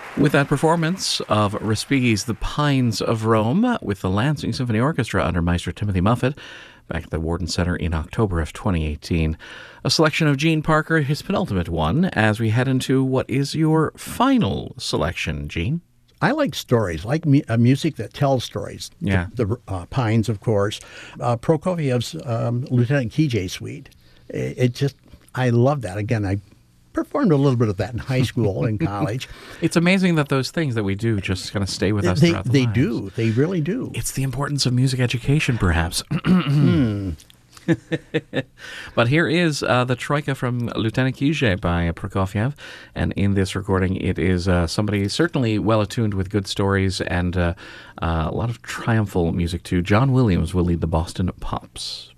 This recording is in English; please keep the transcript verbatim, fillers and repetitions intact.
With that performance of Respighi's The Pines of Rome with the Lansing Symphony Orchestra under Maestro Timothy Muffet back at the Warden Center in October of twenty eighteen. A selection of Gene Parker, his penultimate one, as we head into what is your final selection, Gene? I like stories, like mu- uh, music that tells stories. Yeah. The, the uh, Pines, of course. Uh, Prokofiev's um, Lieutenant Kijé Suite. It, it just, I love that. Again, I performed a little bit of that in high school and college. It's amazing that those things that we do just kind of stay with us They, throughout the they lives. do. They really do. It's the importance of music education, perhaps. hmm. But here is uh, the Troika from Lieutenant Kijé by Prokofiev. And in this recording, it is uh, somebody certainly well attuned with good stories and uh, uh, a lot of triumphal music, too. John Williams will lead the Boston Pops.